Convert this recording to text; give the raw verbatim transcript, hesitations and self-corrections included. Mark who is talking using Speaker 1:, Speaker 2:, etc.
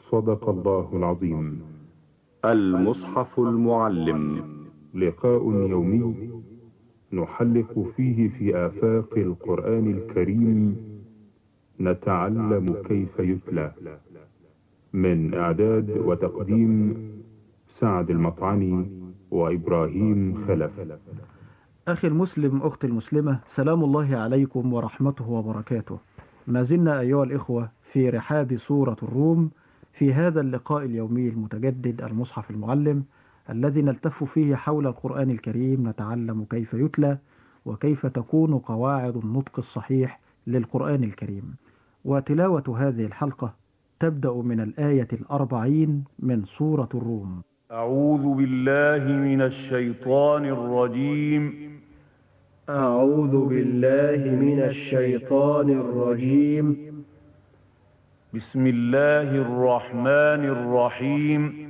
Speaker 1: صدق الله العظيم.
Speaker 2: المصحف المعلم،
Speaker 1: لقاء يومي نحلق فيه في آفاق القرآن الكريم، نتعلم كيف يتلى. من إعداد وتقديم سعد المطعني وإبراهيم خلف.
Speaker 3: أخي المسلم، أختي المسلمة، سلام الله عليكم ورحمته وبركاته. ما زلنا أيها الإخوة في رحاب سورة الروم في هذا اللقاء اليومي المتجدد المصحف المعلم، الذي نلتف فيه حول القرآن الكريم، نتعلم كيف يتلى وكيف تكون قواعد النطق الصحيح للقرآن الكريم. وتلاوة هذه الحلقة تبدأ من الآية الأربعين من سورة الروم.
Speaker 4: أعوذ بالله من الشيطان الرجيم.
Speaker 5: أعوذ بالله من الشيطان الرجيم.
Speaker 4: بسم الله الرحمن الرحيم.